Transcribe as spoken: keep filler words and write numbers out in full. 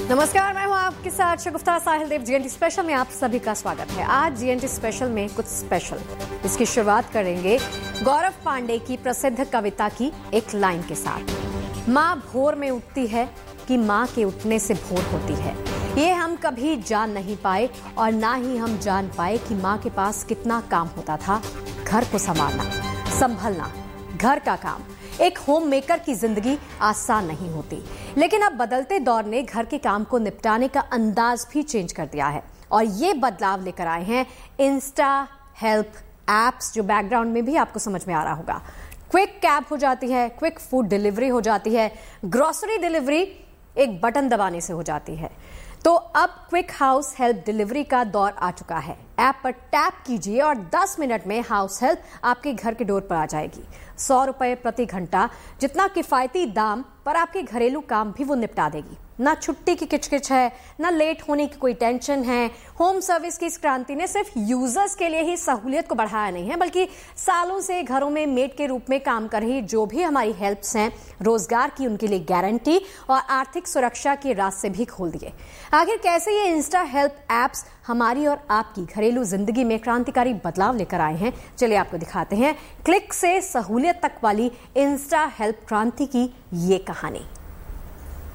नमस्कार, मैं हूं आपके साथ शगुफ्ता साहिल देव। जीएनटी स्पेशल में आप सभी का स्वागत है। आज जीएनटी स्पेशल में कुछ स्पेशल, इसकी शुरुआत करेंगे गौरव पांडे की प्रसिद्ध कविता की एक लाइन के साथ। माँ भोर में उठती है कि माँ के उठने से भोर होती है। ये हम कभी जान नहीं पाए और ना ही हम जान पाए कि माँ के पास कितना काम होता था। घर को संभालना, संभलना, घर का काम। एक होम मेकर की जिंदगी आसान नहीं होती, लेकिन अब बदलते दौर ने घर के काम को निपटाने का अंदाज भी चेंज कर दिया है और ये बदलाव लेकर आए हैं इंस्टा हेल्प एप्स, जो बैकग्राउंड में भी आपको समझ में आ रहा होगा। क्विक कैब हो जाती है, क्विक फूड डिलीवरी हो जाती है, ग्रोसरी डिलीवरी एक बटन दबाने से हो जाती है। तो अब क्विक हाउस हेल्प डिलीवरी का दौर आ चुका है। ऐप पर टैप कीजिए और दस मिनट में हाउस हेल्प आपके घर के डोर पर आ जाएगी। सौ रुपए प्रति घंटा जितना किफायती दाम पर आपके घरेलू काम भी वो निपटा देगी। ना छुट्टी की किचकिच है, ना लेट होने की कोई टेंशन है। होम सर्विस की इस क्रांति ने सिर्फ यूजर्स के लिए ही सहूलियत को बढ़ाया नहीं है, बल्कि सालों से घरों में मेड के रूप में काम कर रही जो भी हमारी हेल्प्स हैं, रोजगार की उनके लिए गारंटी और आर्थिक सुरक्षा के रास्ते भी खोल दिए। आखिर कैसे ये इंस्टा हेल्प एप्स हमारी और आपकी घरेलू जिंदगी में क्रांतिकारी बदलाव लेकर आए हैं, चलिए आपको दिखाते हैं क्लिक से सहूलियत तक वाली इंस्टा हेल्प क्रांति की ये कहानी।